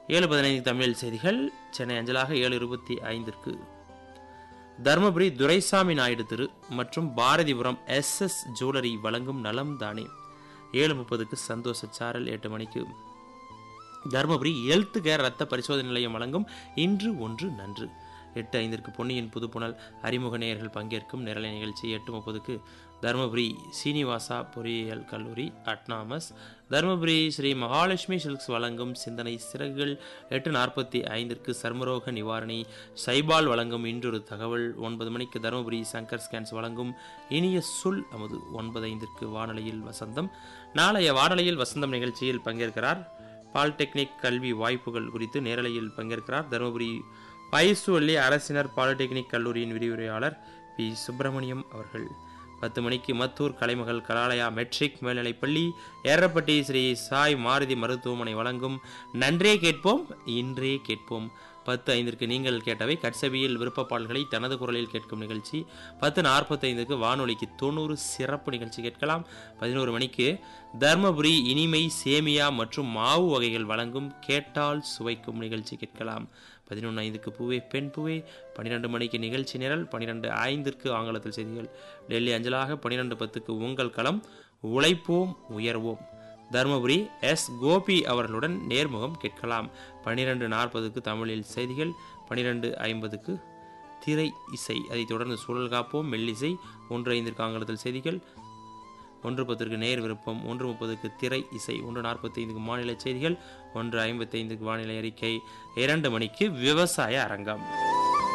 7:15 தமிழில் செய்திகள். சென்னை அஞ்சலாக 7:25 தருமபுரி துரைசாமி நாயுடு திரு மற்றும் பாரதிபுரம் SS ஜுவல்லரி வழங்கும் நலம் தானே. 7:30 சந்தோஷ சாரல். 8 மணிக்கு தருமபுரி ஹெல்த் கேர் ரத்த பரிசோதனை நிலையம் வழங்கும் இன்று ஒன்று நன்று. 8:05 பொன்னியின் புதுப்புணல் அறிமுக நேயர்கள் பங்கேற்கும் நேரலை நிகழ்ச்சி. 8:30 தருமபுரி சீனிவாசா பொறியியல் கல்லூரி அட்னாமஸ் தருமபுரி ஸ்ரீ மகாலட்சுமி சில்க்ஸ் வழங்கும் சிந்தனை சிறகுகள். 8:45 சர்மரோக நிவாரணி சைபால் வழங்கும் இன்றொரு தகவல். 9 மணிக்கு தருமபுரி சங்கர் ஸ்கேன்ஸ் வழங்கும் இனிய சொல் அமுது. 9:05 வானொலியில் வசந்தம். நாளைய வானொலியில் வசந்தம் நிகழ்ச்சியில் பங்கேற்கிறார். பாலிடெக்னிக் கல்வி வாய்ப்புகள் குறித்து நேரலையில் பங்கேற்கிறார் தருமபுரி பைசுவள்ளி அரசினர் பாலிடெக்னிக் கல்லூரியின் விரிவுரையாளர் பி. சுப்பிரமணியம் அவர்கள். 10 மணிக்கு மத்தூர் கலைமகள் கலாலயா மெட்ரிக் மேல்நிலைப்பள்ளி ஏரப்பட்டி ஸ்ரீ சாய் மாருதி மருத்துவமனை வழங்கும் நன்றே கேட்போம் இன்றே கேட்போம். 10:05 நீங்கள் கேட்டவை கட்சபியில் விருப்ப பாடல்களை தனது குரலில் கேட்கும் நிகழ்ச்சி. 10:45 வானொலிக்கு 90 சிறப்பு நிகழ்ச்சி கேட்கலாம். 11 மணிக்கு தர்மபுரி இனிமை சேமியா மற்றும் மாவு வகைகள் வழங்கும் கேட்டால் சுவைக்கும் நிகழ்ச்சி கேட்கலாம். 11:05 பூவே பெண் பூவே. 12 மணிக்கு நிகழ்ச்சி நிரல். 12:05 ஆங்கிலத்தில் செய்திகள் டெல்லி அஞ்சலாக. 12:10 உங்கள் களம் உழைப்போம் உயர்வோம் தருமபுரி S. கோபி அவர்களுடன் நேர்முகம் கேட்கலாம். 12:40 தமிழில் செய்திகள். 12:50 திரை இசை. அதைத் தொடர்ந்து சூழல் காப்போம் மெல்லிசை. 1:05 ஆங்கிலத்தில் செய்திகள். 1:10 நேர் விருப்பம். 1:30 திரை இசை. 1:45 மாநில செய்திகள். 1:55 வானிலை அறிக்கை. 2 மணிக்கு விவசாய அரங்கம்.